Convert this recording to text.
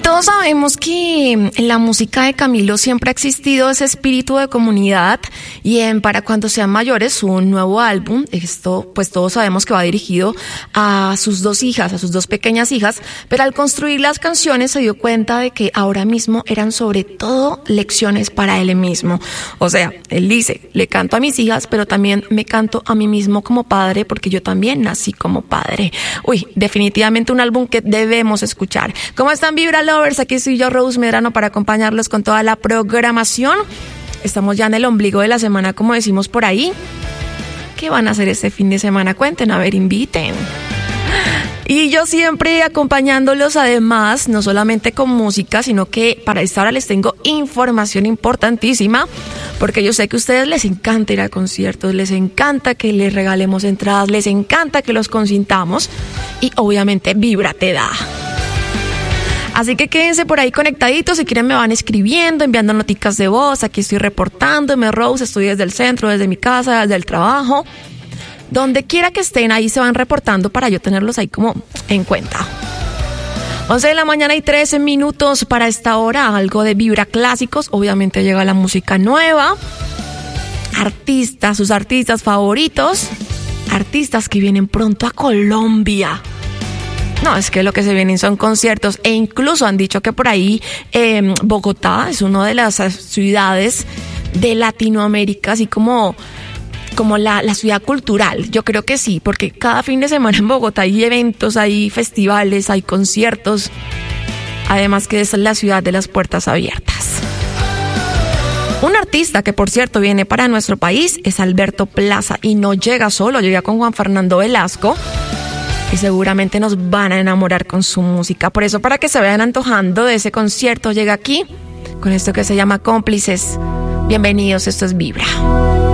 Todos sabemos que en la música de Camilo siempre ha existido ese espíritu de comunidad y para cuando sean mayores su nuevo álbum, esto pues todos sabemos que va dirigido a sus dos hijas, a sus dos pequeñas hijas, pero al construir las canciones se dio cuenta de que ahora mismo eran sobre todo lecciones para él mismo. O sea, él dice, le canto a mis hijas, pero también me canto a mí mismo como padre porque yo también nací como padre. Uy, definitivamente un álbum que debemos escuchar. ¿Cómo están, Vibra Lovers? Aquí soy yo, Rose Medrano, para acompañarlos con toda la programación. Estamos ya en el ombligo de la semana, como decimos por ahí. ¿Qué van a hacer este fin de semana? Cuenten, a ver, inviten. Y yo siempre acompañándolos, además, no solamente con música, sino que para esta hora les tengo información importantísima, porque yo sé que a ustedes les encanta ir a conciertos, les encanta que les regalemos entradas, les encanta que los consintamos y obviamente Vibra te da. Así que quédense por ahí conectaditos, si quieren me van escribiendo, enviando noticas de voz, aquí estoy reportándome, Rose, estoy desde el centro, desde mi casa, desde el trabajo, donde quiera que estén, ahí se van reportando para yo tenerlos ahí como en cuenta. 11 de la mañana y 13 minutos para esta hora, algo de Vibra Clásicos, obviamente llega la música nueva, artistas, sus artistas favoritos, artistas que vienen pronto a Colombia. No, es que lo que se vienen son conciertos e incluso han dicho que por ahí Bogotá es una de las ciudades de Latinoamérica, así como la ciudad cultural. Yo creo que sí, porque cada fin de semana en Bogotá hay eventos, hay festivales, hay conciertos. Además que es la ciudad de las puertas abiertas. Un artista que, por cierto, viene para nuestro país es Alberto Plaza y no llega solo, llega con Juan Fernando Velasco. Y seguramente nos van a enamorar con su música. Por eso, para que se vayan antojando de ese concierto, llega aquí con esto que se llama Cómplices. Bienvenidos, esto es Vibra.